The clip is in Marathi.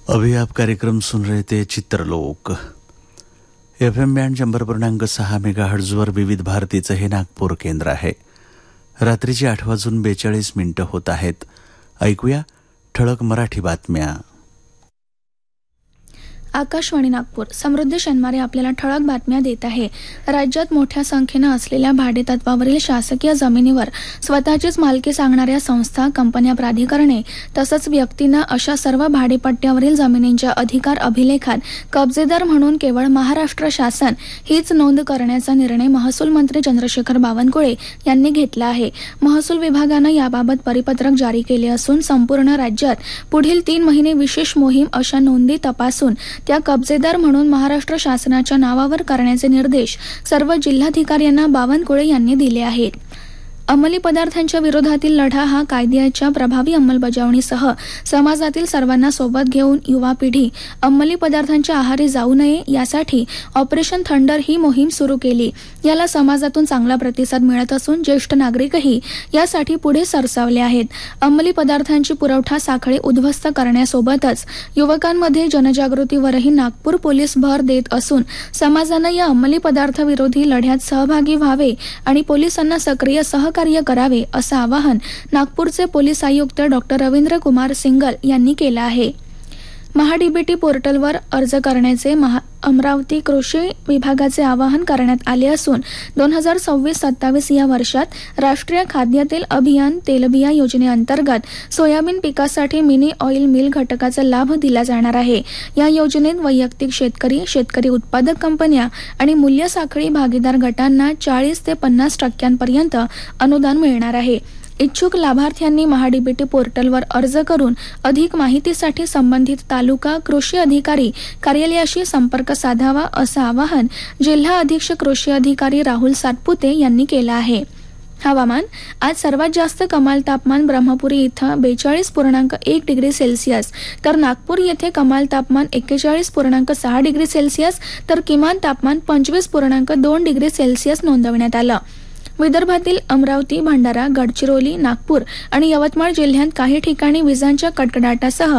अभी आप कार्यक्रम सुन रहे थे चित्रलोक. FM बँड 100.6 मेगाहर्ट्झवर विविध भारतीचं हे नागपूर केंद्र आहे. रात्रीची 8:42 होत आहेत. ऐकूया ठळक मराठी बातम्या. आकाशवाणी नागपूर. समृद्धी शनिवारी आपल्याला ठळक बातम्या देत आहे. राज्यात मोठ्या संख्येनं असलेल्या भाडेतत्वावरील शासकीय जमिनीवर स्वतःचीच मालकी सांगणाऱ्या संस्था, कंपन्या, प्राधिकरणे तसंच व्यक्तींना अशा सर्व भाडेपट्ट्यावरील जमिनींच्या अधिकार अभिलेखात कब्जेदार म्हणून केवळ महाराष्ट्र शासन हीच नोंद करण्याचा निर्णय महसूल मंत्री चंद्रशेखर बावनकुळे यांनी घेतला आहे. महसूल विभागानं याबाबत परिपत्रक जारी केले असून संपूर्ण राज्यात पुढील 3 महिने विशेष मोहीम अशा नोंदी तपासून त्या कब्जेदार म्हणून महाराष्ट्र शासनाच्या नावावर करण्याचे निर्देश सर्व जिल्हाधिकाऱ्यांना बावनकुळे यांनी दिले आहेत. अंमली पदार्थांच्या विरोधातील लढा हा कायद्याच्या प्रभावी अंमलबजावणीसह समाजातील सर्वांना सोबत घेऊन युवा पिढी अंमली पदार्थांच्या आहारी जाऊ नये यासाठी ऑपरेशन थंडर ही मोहीम सुरू केली. याला समाजातून चांगला प्रतिसाद मिळत असून ज्येष्ठ नागरिकही यासाठी पुढे सरसावले आहेत. अंमली पदार्थांची पुरवठा साखळी उद्ध्वस्त करण्यासोबतच युवकांमध्ये जनजागृतीवरही नागपूर पोलीस भर देत असून समाजानं या अंमली पदार्थ विरोधी लढ्यात सहभागी व्हावे आणि पोलिसांना सक्रिय सहकार्य करावे असं आवाहन नागपूरचे पोलीस आयुक्त डॉ. रवींद्र कुमार सिंगल यांनी केलं आहे. महाडीबीटी पोर्टलवर अर्ज करण्याचे अमरावती कृषी विभागाचे आवाहन करण्यात आले असून 2026-27 या वर्षात राष्ट्रीय खाद्य तेल अभियान तेलबिया योजनेअंतर्गत सोयाबीन पिकासाठी मिनी ऑइल मिल घटकाचा लाभ दिला जाणार आहे. या योजनेत वैयक्तिक शेतकरी, शेतकरी उत्पादक कंपन्या आणि मूल्य साखळी भागीदार गटांना 40 ते 50% अनुदान मिळणार आहे. इच्छुक लाभार्थ्यांनी महाडीबीटी पोर्टलवर अर्ज करून अधिक माहितीसाठी संबंधित तालुका कृषी अधिकारी कार्यालयाशी संपर्क साधावा असं आवाहन जिल्हा अधीक्षक कृषी अधिकारी राहुल सातपुते यांनी केलं आहे. हवामान. आज सर्वात जास्त कमाल तापमान ब्रह्मपुरी इथं 42.1 डिग्री सेल्सिअस तर नागपूर येथे कमाल तापमान 41.6 डिग्री सेल्सिअस तर किमान तापमान 25.2 डिग्री सेल्सिअस नोंदवण्यात आलं. विदर्भातील अमरावती, भंडारा, गडचिरोली, नागपूर आणि यवतमाळ जिल्ह्यात काही ठिकाणी विजांच्या कडकडाटासह